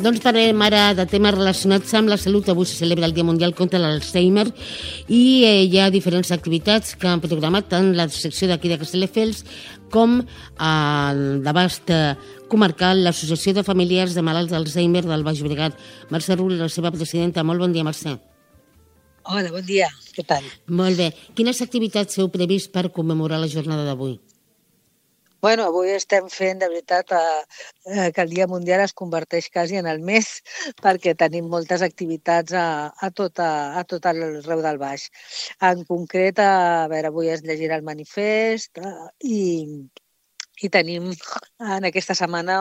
Doncs parlem ara de temes relacionats amb la salut. Avui se celebra el Dia Mundial contra l'Alzheimer i hi ha diferents activitats que han programat tant la secció d'aquí de Castelldefels com d'abast comarcal l'Associació de Familiars de Malalts d'Alzheimer del Baix Llobregat. Mercè Rull, la seva presidenta. Molt bon dia, Mercè. Hola, bon dia. Què tal? Molt bé. Quines activitats heu previst per commemorar la jornada d'avui? Bueno, avui estem fent, de veritat, que el Dia Mundial es converteix quasi en el mes, perquè tenim moltes activitats a tot arreu del Baix. En concret, avui es llegirà el manifest i tenim en aquesta setmana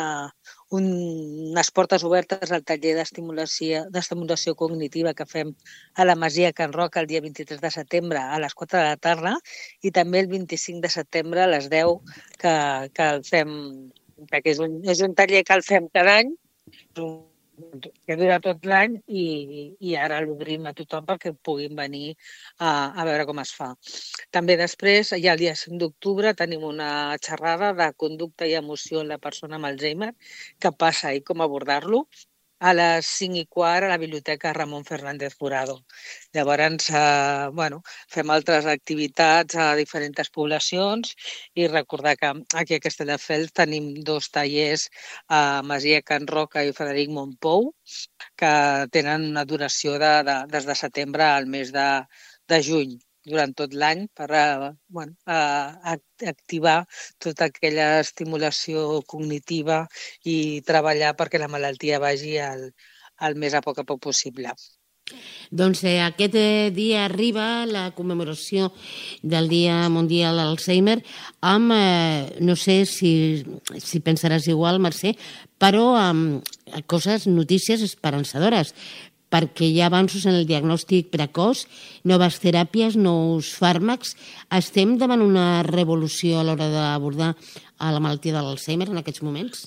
unes portes obertes al taller d'estimulació cognitiva que fem a la Masia Can Roca el dia 23 de setembre a les 4 de la tarda i també el 25 de setembre a les 10 que el fem, perquè és un taller que el fem cada any, que dura tot l'any i ara l'obrim a tothom perquè puguin venir a veure com es fa. També després, ja el dia 5 d'octubre, tenim una xerrada de conducta i emoció en la persona amb Alzheimer, què passa i com abordar-lo, a les 5:15 a la Biblioteca Ramon Fernández Jurado. Llavors, fem altres activitats a diferents poblacions i recordar que aquí a Castelldefels tenim 2 tallers a Masia Can Roca i Frederic Montpou que tenen una duració des de setembre al mes de juny, durant tot l'any, per activar tota aquella estimulació cognitiva i treballar perquè la malaltia vagi el més a poc possible. Doncs aquest dia arriba la commemoració del Dia Mundial d'Alzheimer amb, no sé si pensaràs igual, Mercè, però amb notícies esperançadores, perquè hi ha avanços en el diagnòstic precoç, noves teràpies, nous fàrmacs. Estem davant una revolució a l'hora d'abordar la malaltia de l'Alzheimer en aquests moments?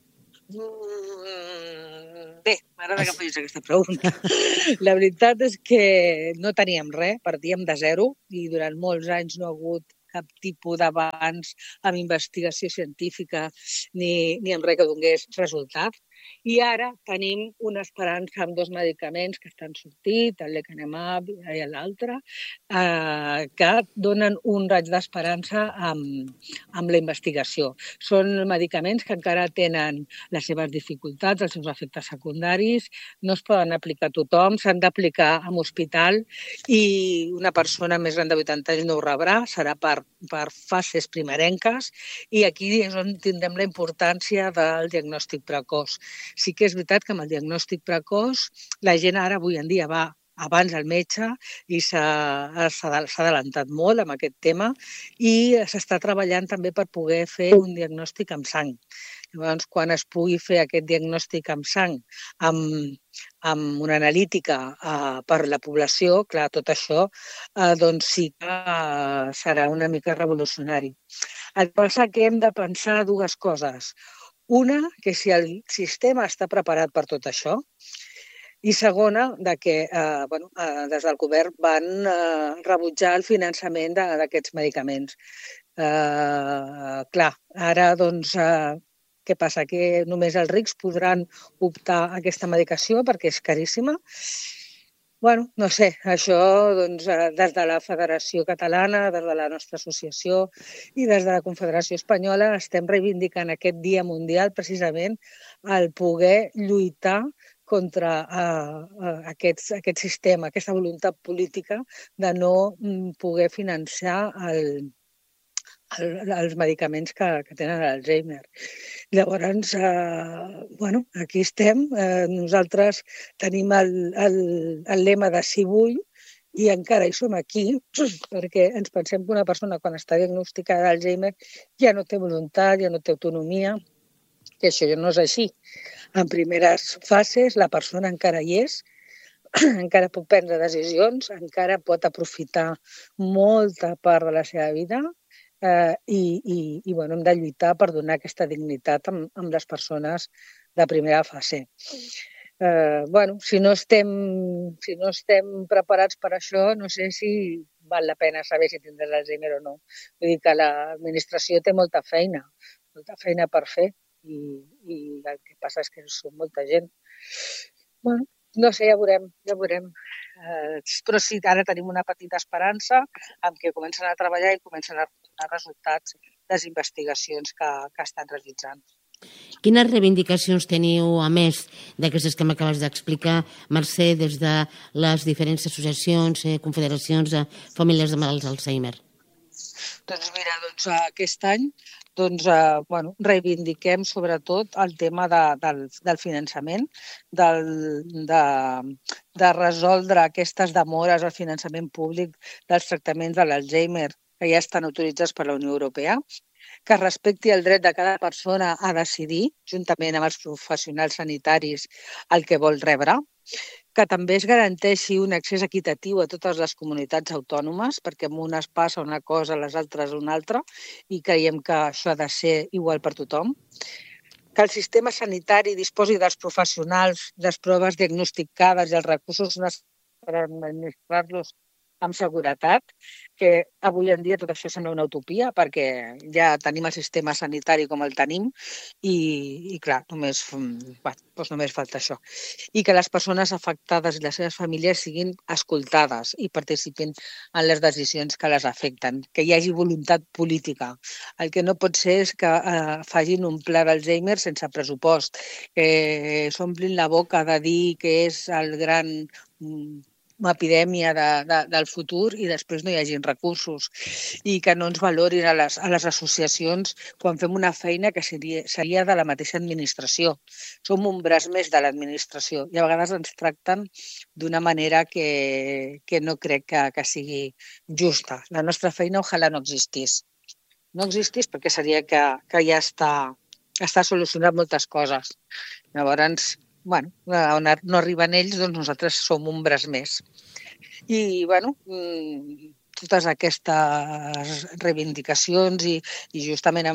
Bé, m'agrada que facis aquesta pregunta. La veritat és que no teníem res, partíem de zero i durant molts anys no ha hagut cap tipus d'avanç amb investigació científica ni amb res que donés resultat. I ara tenim una esperança amb 2 medicaments que estan sortint, el lecanemab i l'altre, que donen un raig d'esperança amb la investigació. Són medicaments que encara tenen les seves dificultats, els seus efectes secundaris, no es poden aplicar a tothom, s'han d'aplicar en hospital i una persona més gran de 80 anys no ho rebrà, serà per fases primerenques i aquí és on tindrem la importància del diagnòstic precoç. Sí que és veritat que amb el diagnòstic precoç la gent ara avui en dia va abans al metge i s'ha adelantat molt amb aquest tema i s'està treballant també per poder fer un diagnòstic amb sang. Llavors, quan es pugui fer aquest diagnòstic amb sang, amb una analítica per la població, clar, tot això doncs sí que serà una mica revolucionari. El que passa que hem de pensar 2 coses. Una, que si el sistema està preparat per tot això, i segona, que des del govern van rebutjar el finançament d'aquests medicaments. Clar, ara, doncs, què passa? Que només els rics podran optar a aquesta medicació perquè és caríssima? Bueno, no sé, això doncs, des de la Federació Catalana, des de la nostra associació i des de la Confederació Espanyola estem reivindicant aquest Dia Mundial precisament el poder lluitar contra aquest sistema, aquesta voluntat política de no poder financiar els medicaments que tenen l'Alzheimer. Llavors, aquí estem. Nosaltres tenim el lema de si vull i encara hi som aquí perquè ens pensem que una persona quan està diagnosticada d'Alzheimer ja no té voluntat, ja no té autonomia, que això no és així. En primeres fases la persona encara hi és, encara pot prendre decisions, encara pot aprofitar molta part de la seva vida i hem de lluitar per donar aquesta dignitat amb les persones de primera fase. Si no estem preparats per això, no sé si val la pena saber si tindràs l'Alzheimer o no. Vull dir que l'administració té molta feina per fer i el que passa és que som molta gent. Bueno, no sé, ja veurem, ja veurem. Però sí, ara tenim una petita esperança amb que comencen a treballar i comencen a donar resultats les investigacions que estan realitzant. Quines reivindicacions teniu, a més d'aquestes que m'acabes d'explicar, Mercè, des de les diferents associacions, confederacions de famílies de malalts d'Alzheimer? Doncs mira, aquest any reivindiquem sobretot el tema del finançament, de resoldre aquestes demores al finançament públic dels tractaments de l'Alzheimer que ja estan autoritzats per la Unió Europea, que es respecti el dret de cada persona a decidir, juntament amb els professionals sanitaris, el que vol rebre, que també es garanteixi un accés equitatiu a totes les comunitats autònomes, perquè en unes passa una cosa, a les altres una altra, i creiem que això ha de ser igual per tothom. Que el sistema sanitari disposi dels professionals, les proves diagnosticades i els recursos per administrar-los amb seguretat, que avui en dia tot això sembla una utopia perquè ja tenim el sistema sanitari com el tenim i clar, només falta això. I que les persones afectades i les seves famílies siguin escoltades i participin en les decisions que les afecten, que hi hagi voluntat política. El que no pot ser és que facin un pla d'Alzheimer sense pressupost, que s'omplin la boca de dir que és el gran una epidèmia del futur i després no hi hagin recursos i que no ens valorin a les associacions quan fem una feina que seria de la mateixa administració. Som un braç més de l'administració i a vegades ens tracten d'una manera que no crec que sigui justa. La nostra feina ojalà no existís. No existís perquè seria que ja està solucionat moltes coses. Llavors, on no arriben ells, doncs nosaltres som un braç més. I, totes aquestes reivindicacions i justament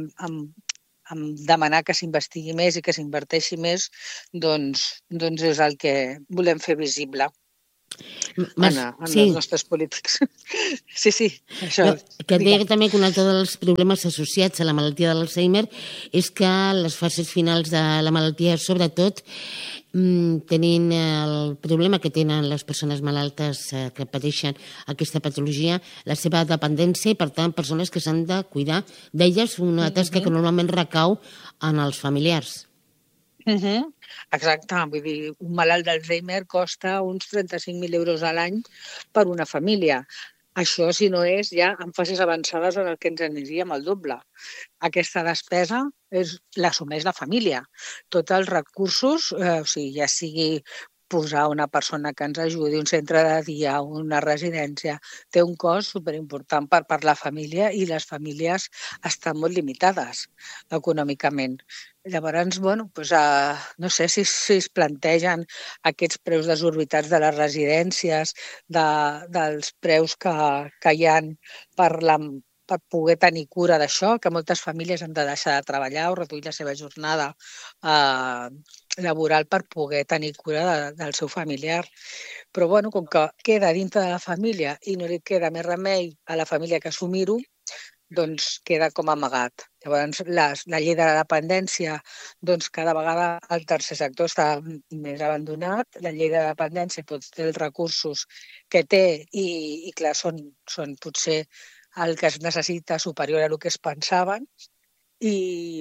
amb demanar que s'investigui més i que s'inverteixi més, doncs és el que volem fer visible en els nostres polítics. Sí, això. Que deia també que un altre dels problemes associats a la malaltia de l'Alzheimer és que les fases finals de la malaltia, sobretot, tenint el problema que tenen les persones malaltes que pateixen aquesta patologia, la seva dependència i, per tant, persones que s'han de cuidar d'elles, una tasca que normalment recau en els familiars. Exacte, vull dir, un malalt d'Alzheimer costa uns 35.000 euros a l'any per una família. Això, si no és, ja en fases avançades en el que ens aniríem al doble. Aquesta despesa l'assumeix la família. Tots els recursos, ja sigui posar una persona que ens ajudi, un centre de dia, una residència, té un cost superimportant per la família i les famílies estan molt limitades econòmicament. Llavors, no sé si es plantegen aquests preus desorbitats de les residències, dels preus que hi ha per poder tenir cura d'això, que moltes famílies han de deixar de treballar o reduir la seva jornada laboral per poder tenir cura del seu familiar. Però, com que queda dintre de la família i no li queda més remei a la família que assumir-ho, doncs queda com amagat. Llavors, la llei de la dependència, cada vegada el tercer sector està més abandonat. La llei de la dependència pot fer els recursos que té i clar, són potser el que es necessita superior a el que es pensaven. I,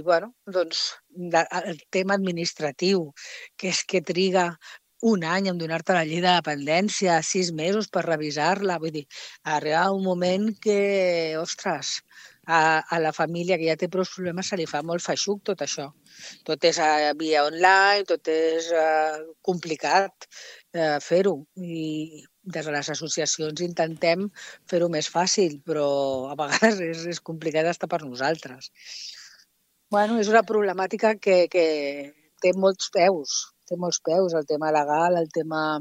el tema administratiu, que és que triga un any en donar-te la llei de dependència, 6 mesos per revisar-la. Vull dir, arriba un moment que, ostres, a la família que ja té prou problemes se li fa molt feixuc tot això. Tot és via online, tot és complicat fer-ho. I des de les associacions intentem fer-ho més fàcil, però a vegades és complicat estar per nosaltres. És una problemàtica que té molts peus. El tema legal, el tema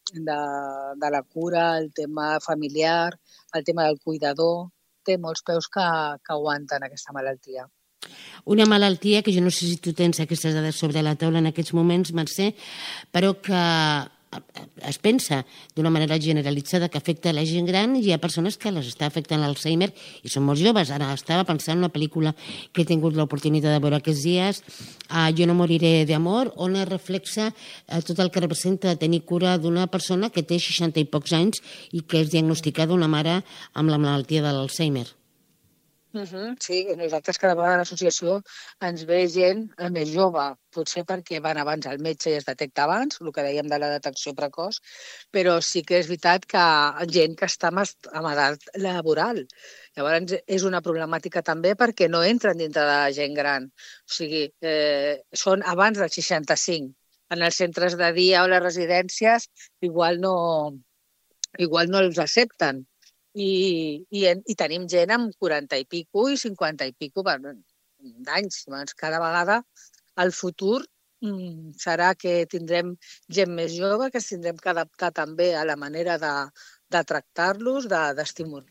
de la cura, el tema familiar, el tema del cuidador. Té molts peus que aguanten aquesta malaltia. Una malaltia que jo no sé si tu tens aquestes dades sobre la taula en aquests moments, Mercè, però que es pensa d'una manera generalitzada que afecta la gent gran, i hi ha persones que les està afectant l'Alzheimer i són molt joves. Ara estava pensant en una pel·lícula que he tingut l'oportunitat de veure aquests dies, Jo no moriré d'amor, on es reflexa tot el que representa tenir cura d'una persona que té 60 i pocs anys i que és diagnosticada una mare amb la malaltia de l'Alzheimer. Sí, nosaltres cada vegada a l'associació ens ve gent més jove, potser perquè van abans al metge i es detecta abans, el que dèiem de la detecció precoç, però sí que és veritat que gent que està amb edat laboral. Llavors és una problemàtica també perquè no entren dintre de la gent gran, o sigui, són abans dels 65. En els centres de dia o les residències igual no els accepten. I tenim gent amb 40 i pico i 50 i pico d'anys. Cada vegada el futur serà que tindrem gent més jove, que ens tindrem que adaptar també a la manera de tractar-los, d'estimular.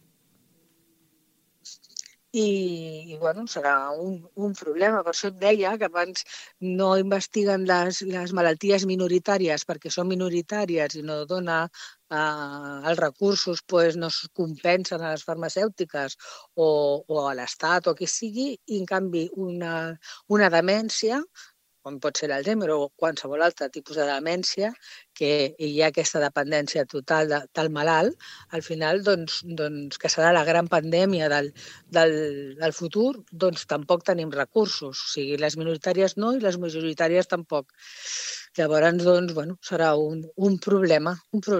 I bueno, serà un problema. Per això et deia que abans no investiguen les malalties minoritàries perquè són minoritàries i no dona els recursos, no es compensen a les farmacèutiques o a l'Estat o a qui sigui, i en canvi una demència, com pot ser l'Alzheimer o qualsevol altre tipus de demència, que hi ha aquesta dependència total del malalt, al final, que serà la gran pandèmia del futur, tampoc tenim recursos. O sigui, les minoritàries no i les majoritàries tampoc. Llavors, serà un problema.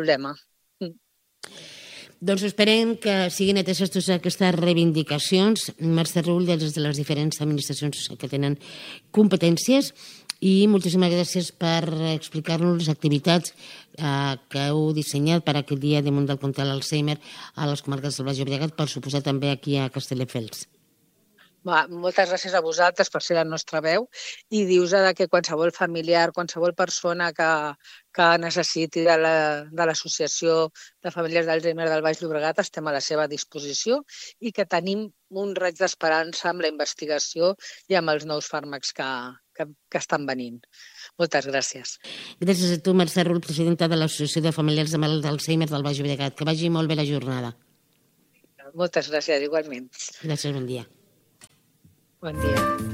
Doncs esperem que siguin ateses totes aquestes reivindicacions, Mercè Rull, des de les diferents administracions que tenen competències, i moltíssimes gràcies per explicar-nos les activitats que heu dissenyat per aquest Dia del Món del Conte de l'Alzheimer a les comarques del Baix Llobregat, per suposar també aquí a Castelldefels. Moltes gràcies a vosaltres per ser la nostra veu i dius que qualsevol familiar, qualsevol persona que necessiti de l'Associació de Famílies d'Alzheimer del Baix Llobregat estem a la seva disposició i que tenim un raig d'esperança amb la investigació i amb els nous fàrmacs que estan venint. Moltes gràcies. Gràcies a tu, Mercè Rull, presidenta de l'Associació de Familiars de Malalts d'Alzheimer del Baix Llobregat. Que vagi molt bé la jornada. Moltes gràcies, igualment. Gràcies, bon dia. Bon dia.